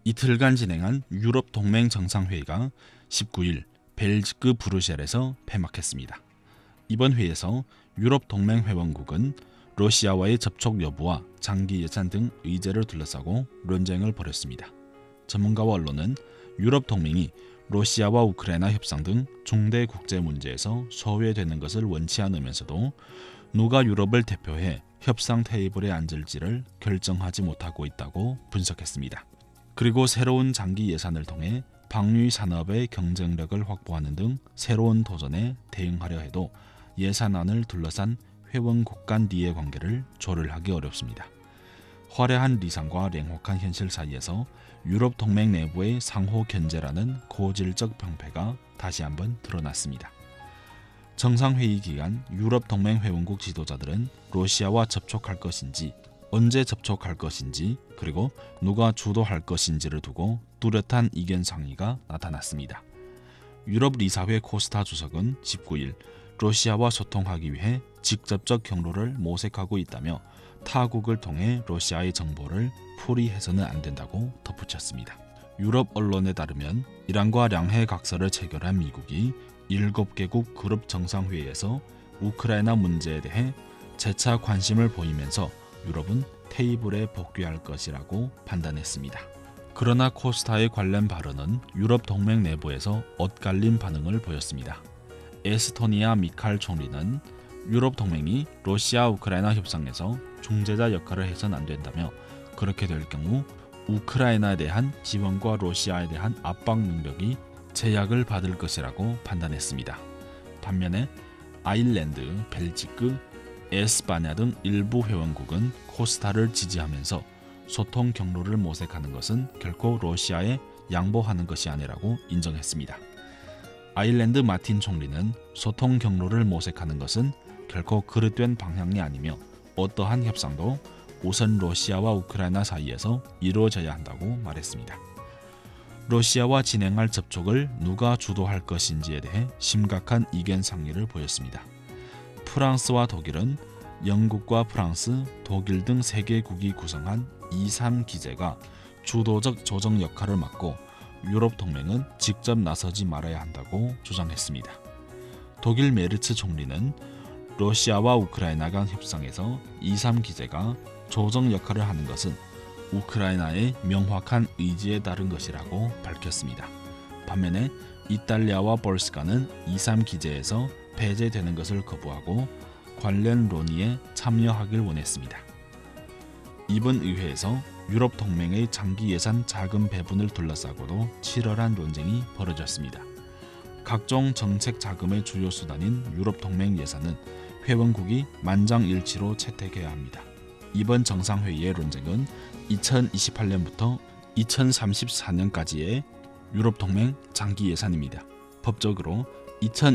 이틀간 진행한 유럽 동맹 정상회의가 19일 벨지크 브뤼셀에서 폐막했습니다. 이번 회의에서 유럽 동맹 회원국은 러시아와의 접촉 여부와 장기 예산 등 의제를 둘러싸고 논쟁을 벌였습니다. 전문가와 언론은 유럽 동맹이 러시아와 우크라이나 협상 등 중대 국제 문제에서 소외되는 것을 원치 않으면서도 누가 유럽을 대표해 협상 테이블에 앉을지를 결정하지 못하고 있다고 분석했습니다. 그리고 새로운 장기 예산을 통해 방위 산업의 경쟁력을 확보하는 등 새로운 도전에 대응하려 해도 예산안을 둘러싼 회원국 간 이해 관계를 조율하기 어렵습니다. 화려한 리상과 냉혹한 현실 사이에서 유럽 동맹 내부의 상호 견제라는 고질적 병폐가 다시 한번 드러났습니다. 정상회의 기간 유럽 동맹 회원국 지도자들은 러시아와 접촉할 것인지, 언제 접촉할 것인지, 그리고 누가 주도할 것인지를 두고 뚜렷한 이견 상의가 나타났습니다. 유럽 리사회 코스타 주석은 19일 러시아와 소통하기 위해 직접적 경로를 모색하고 있다며 타국을 통해 러시아의 정보를 풀이해서는 안 된다고 덧붙였습니다. 유럽 언론에 따르면 이란과 량해 각서를 체결한 미국이 7개국 그룹 정상회의에서 우크라이나 문제에 대해 재차 관심을 보이면서 유럽은 테이블에 복귀할 것이라고 판단했습니다. 그러나 코스타의 관련 발언은 유럽 동맹 내부에서 엇갈린 반응을 보였습니다. 에스토니아 미칼 총리는 유럽 동맹이 러시아 우크라이나 협상에서 중재자 역할을 해서는 안 된다며 그렇게 될 경우 우크라이나에 대한 지원과 러시아에 대한 압박 능력이 제약을 받을 것이라고 판단했습니다. 반면에 아일랜드, 벨지크, 에스파냐 등 일부 회원국은 코스타를 지지하면서 소통 경로를 모색하는 것은 결코 러시아에 양보하는 것이 아니라고 인정했습니다. 아일랜드 마틴 총리는 소통 경로를 모색하는 것은 결코 그릇된 방향이 아니며 어떠한 협상도 우선 러시아와 우크라이나 사이에서 이루어져야 한다고 말했습니다. 러시아와 진행할 접촉을 누가 주도할 것인지에 대해 심각한 이견 상의를 보였습니다. 프랑스와 독일은 영국과 프랑스, 독일 등 3개국이 구성한 2-3 기제가 주도적 조정 역할을 맡고 유럽 동맹은 직접 나서지 말아야 한다고 주장했습니다. 독일 메르츠 총리는 러시아와 우크라이나 간 협상에서 2-3 기제가 조정 역할을 하는 것은 우크라이나의 명확한 의지에 따른 것이라고 밝혔습니다. 반면에 이탈리아와 볼스가는 2-3 기제에서 배제되는 것을 거부하고 관련 논의에 참여하길 원했습니다. 이번 의회에서 유럽 동맹의 장기 예산 자금 배분을 둘러싸고도 치열한 논쟁이 벌어졌습니다. 각종 정책 자금의 주요 수단인 유럽 동맹 예산은 회원국이 만장일치로 채택해야 합니다. 이번 정상회의의 논쟁은 2028년부터 2034년까지의 유럽 동맹 장기 예산입니다. 법적으로